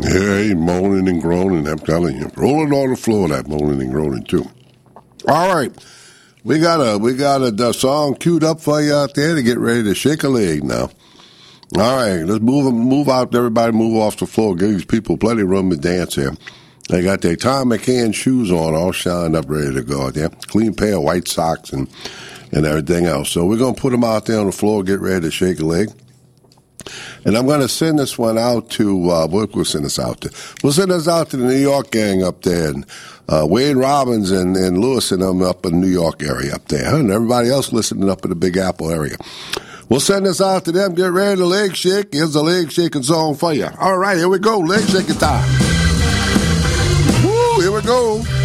Yeah, he's moaning and groaning, I'm telling you. Rolling on the floor, that moaning and groaning, too. All right. We got a song queued up for you out there to get ready to shake a leg now. All right, let's move out. Everybody move off the floor. Give these people plenty of room to dance here. They got their Tom McCann shoes on, all shined up, ready to go out there. Clean pair of white socks and everything else. So we're going to put them out there on the floor, get ready to shake a leg. And I'm going to send this one out to, we'll send this out to? We'll send this out to the New York gang up there. And Wade Robbins and Lewis and them up in the New York area up there. And everybody else listening up in the Big Apple area. We'll send this out to them. Get ready to leg shake. Here's a leg shaking song for you. All right, here we go. Leg shaking time. Woo, here we go.